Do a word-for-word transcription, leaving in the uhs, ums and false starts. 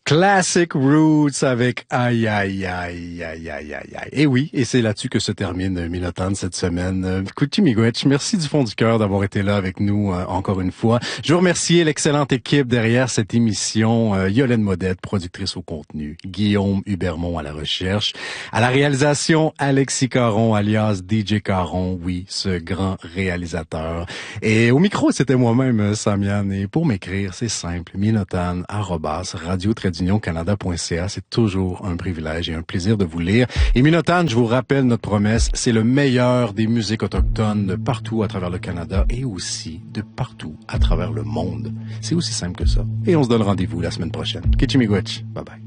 Classic Roots avec aïe, aïe, aïe, aïe, aïe, aïe, aïe. Et oui, et c'est là-dessus que se termine Minotagne cette semaine. Kuti Miigwech, merci du fond du cœur d'avoir été là avec nous euh, encore une fois. Je veux remercier l'excellente équipe derrière cette émission. Euh, Yolène Modette, productrice au contenu. Guillaume Hubermont à la recherche. À la réalisation, Alexis Caron, alias D J Caron. Oui, ce grand réalisateur. Et au micro, c'était moi-même, Samian. Et pour m'écrire, c'est simple. Minotagne, arrobas, radio union canada point c a. C'est toujours un privilège et un plaisir de vous lire. Et Minotagne, je vous rappelle notre promesse, c'est le meilleur des musiques autochtones de partout à travers le Canada et aussi de partout à travers le monde. C'est aussi simple que ça. Et on se donne rendez-vous la semaine prochaine. Kichi Miigwech. Bye bye.